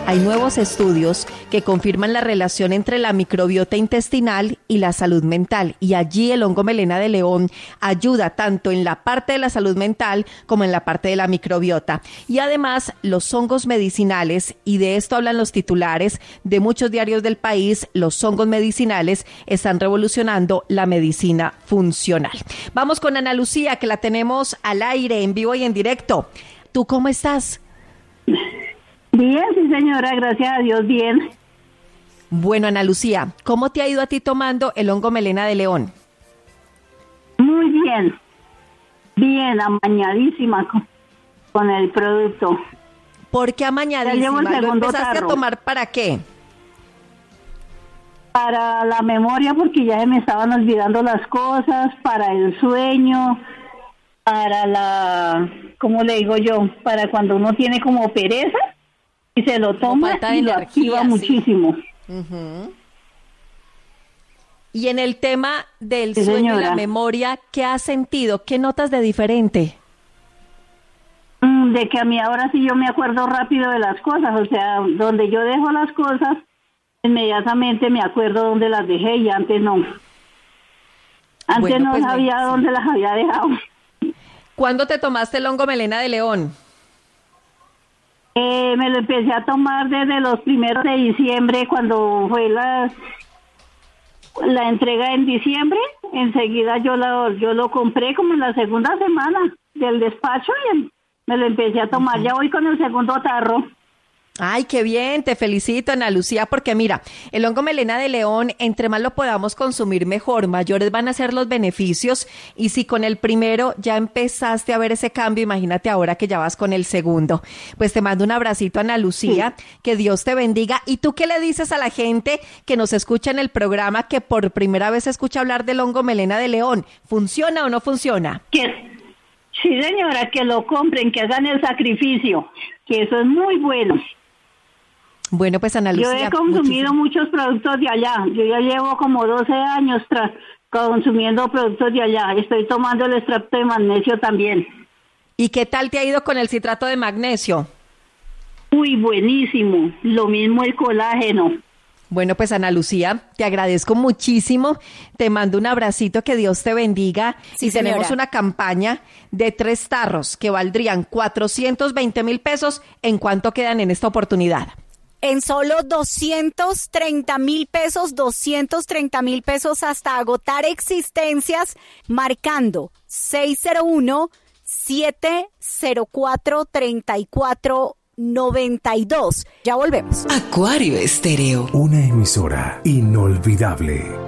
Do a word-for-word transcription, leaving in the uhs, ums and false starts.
Hay nuevos estudios que confirman la relación entre la microbiota intestinal y la salud mental, y allí el hongo melena de león ayuda tanto en la parte de la salud mental como en la parte de la microbiota. Y además los hongos medicinales, y de esto hablan los titulares de muchos diarios del país, los hongos medicinales están revolucionando la medicina funcional. Vamos con Ana Lucía, que la tenemos al aire, en vivo y en directo. ¿Tú cómo estás? Bien, sí señora, gracias a Dios, bien. Bueno, Ana Lucía, ¿cómo te ha ido a ti tomando el hongo melena de león? Muy bien, bien, amañadísima con, con el producto. ¿Por qué amañadísima? ¿Lo empezaste tarro. a tomar para qué? Para la memoria, porque ya se me estaban olvidando las cosas, para el sueño, para la, ¿cómo le digo yo? Para cuando uno tiene como pereza y se lo toma y energía, lo activa sí. muchísimo. Uh-huh. Y en el tema del sí, sueño señora. y la memoria, ¿qué has sentido? ¿Qué notas de diferente? Mm, de que a mí ahora sí yo me acuerdo rápido de las cosas, o sea, donde yo dejo las cosas, inmediatamente me acuerdo dónde las dejé y antes no. Antes bueno, no pues sabía me... dónde las había dejado. ¿Cuándo te tomaste el hongo melena de león? Eh, me lo empecé a tomar desde los primeros de diciembre, cuando fue la la entrega en diciembre. Enseguida yo lo, yo lo compré como en la segunda semana del despacho y me lo empecé a tomar. Uh-huh. Ya voy con el segundo tarro. Ay, qué bien, te felicito, Ana Lucía, porque mira, el hongo melena de león, entre más lo podamos consumir mejor, mayores van a ser los beneficios, y si con el primero ya empezaste a ver ese cambio, imagínate ahora que ya vas con el segundo. Pues te mando un abracito, Ana Lucía, sí. Que Dios te bendiga. ¿Y tú qué le dices a la gente que nos escucha en el programa, que por primera vez escucha hablar del hongo melena de león? ¿Funciona o no funciona? Que, sí, señora, que lo compren, que hagan el sacrificio, que eso es muy bueno. Bueno, pues Ana Lucía, yo he consumido muchísimo. muchos productos de allá. Yo ya llevo como doce años tras consumiendo productos de allá. Estoy tomando el extracto de magnesio también. ¿Y qué tal te ha ido con el citrato de magnesio? Uy, buenísimo. Lo mismo el colágeno. Bueno, pues Ana Lucía, te agradezco muchísimo, te mando un abracito, que Dios te bendiga. Sí, y señora. Tenemos una campaña de tres tarros que valdrían cuatrocientos veinte mil pesos. ¿En cuánto quedan en esta oportunidad? En solo doscientos treinta mil pesos, doscientos treinta mil pesos hasta agotar existencias, marcando seis cero uno, siete cero cuatro, tres cuatro nueve dos. Ya volvemos. Acuario Estéreo. Una emisora inolvidable.